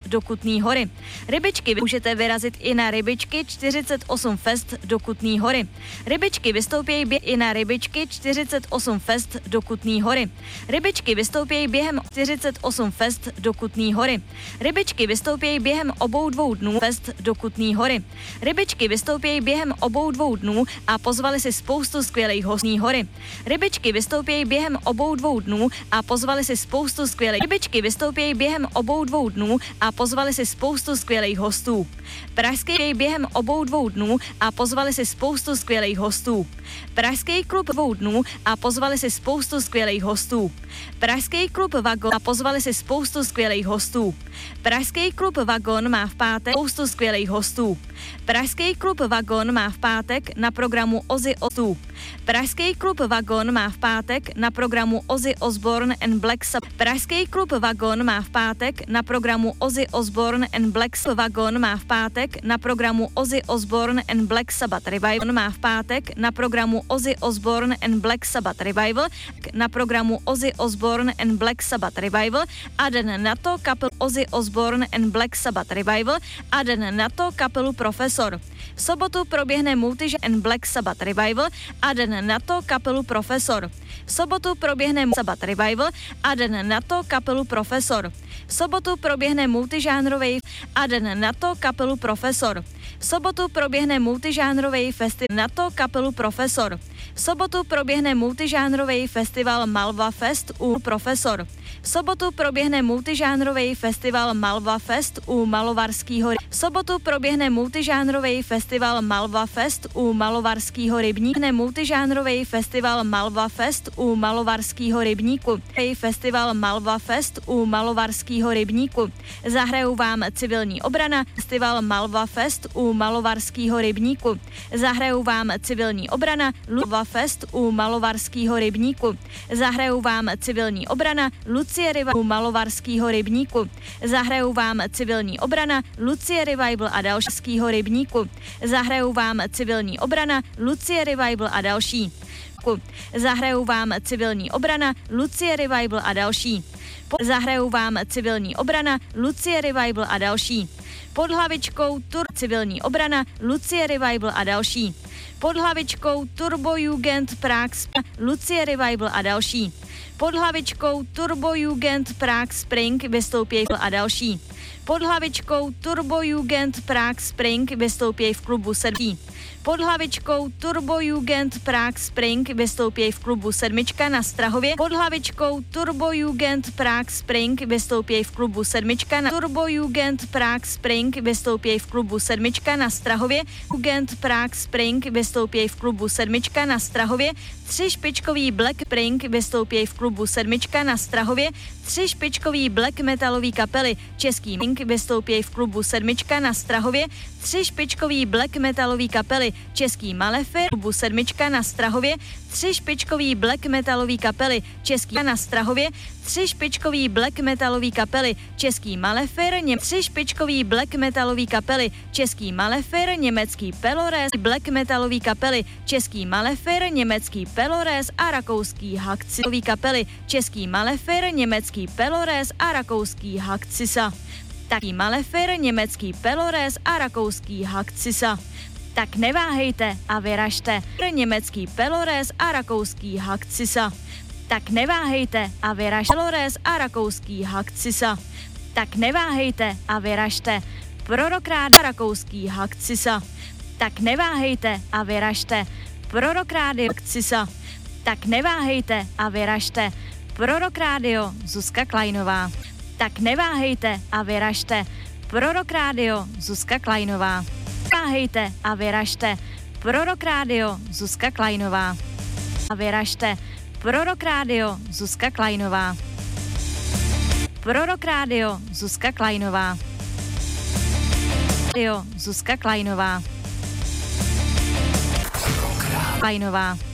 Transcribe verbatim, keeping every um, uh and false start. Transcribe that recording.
do Kutný Hory. Rybičky můžete vyrazit i na Rybičky čtyřicet osm Fest do Kutný Hory. Rybičky vystoupí bě- i na Rybičky čtyřicet osm Fest do Kutný Hory. Rybičky vystoupí během čtyřicet osm Fest do Kutný Hory. Rybičky vystoupí během obou dvou dnů Fest do Kutný Hory. Rybičky vystoupí během obou dvou dnů a pozvali si spoustu skvělých hostí hory. Rybičky vystoupí během obou dvou dnů a pozvali si spoustu skvělých. Rybičky vystoupí během obou dvou dnů a pozvali si spoustu skvělých hostů. Pražský během obou dvou dnů a pozvali si spoustu skvělých hostů. Pražský klub dvou dnů a pozvali si spoustu skvělých hostů. Pražský klub Vagon a pozvali si spoustu skvělých hostů. Pražský klub Vagon má v pátek spoustu skvělých hostů. Pražský klub Vagon má v pátek na programu Ozzy Osbourne. Pražský klub Vagon má v pátek na programu Ozzy Osbourne and Black Sabbath. Pražský klub Vagon má v pátek na programu Ozzy Osbourne and Black Sabbath. Vagon má v pátek na programu Ozzy Osbourne and Black Sabbath Revival. Má v pátek na programu Ozzy Osbourne and Black Sabbath Revival. Na programu Ozzy Osbourne and Black Sabbath Revival a den na to kapelu Ozzy Osbourne and Black Sabbath Revival a den na to kapelu Profesor. V sobotu proběhne Multiž and Black Sabbath Revival a den na to kapelu Profesor. V sobotu proběhne Sabbath Revival a den na to kapelu Profesor. V sobotu proběhne multižánrový a den na to kapelu Profesor. V sobotu proběhne multižánrový festival na to kapelu Profesor. V sobotu proběhne multižánrový festival Malva Fest u Profesor. V sobotu proběhne multižánrový festival Malva Fest u Malovarského. V sobotu proběhne multižánrový festival Malva Fest u Malovarského rybníku. Multižánrový festival Malva Fest u Malovarského rybníku. Festival Malva Fest u Malovarského rybníku. Zahrajou vám civilní obrana. Festival Malva Fest u Malovarského rybníku. Zahrajou vám civilní obrana. Malva Fest u Malovarského rybníku. Zahrajou vám civilní obrana. Lucie Revival u Malovarského rybníku. Zahrajou vám civilní obrana. Lucie Revival a dalšího rybníku. Zahrajou vám civilní obrana. Lucie Revival a další. Zahrajou vám civilní obrana. Lucie Revival a další. Zahrajou vám civilní obrana. Lucie Revival a další. Pod hlavičkou Tur civilní obrana. Lucie Revival a další. Pod hlavičkou Turbo Jugend Prague Lucie Revival a další. Pod hlavičkou Turbo Jugend Prague Spring vystoupí a další. Pod hlavičkou Turbo Jugend Prague Spring vystoupí v klubu sedmí. Pod hlavičkou Turbo Jugend Prague Spring vystoupí v klubu sedmička na Strahově. Pod hlavičkou Turbo Jugend Prague Spring vystoupí v klubu sedmička na Turbo Jugend Prague Spring vystoupí v klubu sedmička na Strahově. Jugend Prague Spring vystoupí v klubu sedmička na Strahově. Tři špičkový Black Spring vystoupí v klubu sedmička na Strahově. Tři špičkový black metalový kapely Český Mink vystoupí v klubu sedmička na Strahově. Tři špičkový black metalový kapely Český Malefer klubu sedmička na Strahově. Tři špičkový black metalový kapely Český na Strahově. Tři špičkový black metalový kapely Český Malefer, něm tři špičkový black metalový kapely Český Malefer, německý Pelores, black metalový kapely Český Malefer, německý Pelores a rakouský Hakcilový kapely Český Malefer, německý Pelores a rakouský Hakcisa. Taký Malefer, německý Pelores a rakouský Hakcisa. Tak neváhejte a vyražte. Německý Pelores a rakouský Hakcisa. Tak neváhejte a vyražte. Pelores a rakouský Hakcisa. Tak neváhejte a vyražte. Prorok rádia rakouský Hakcisa. Tak neváhejte a vyražte. Prorok rádia Hakcisa. Tak neváhejte a vyražte. Prorok rádio Zuzka Klajnová. Tak neváhejte a vyražte. Prorok rádio Zuzka Klajnová. Neváhejte a vyražte. Prorok rádio Zuzka Klajnová. A vyražte. Prorok rádio Zuzka Klajnová. Prorok rádio Zuzka Klajnová. Radio Zuzka Klajnová. Klajnová.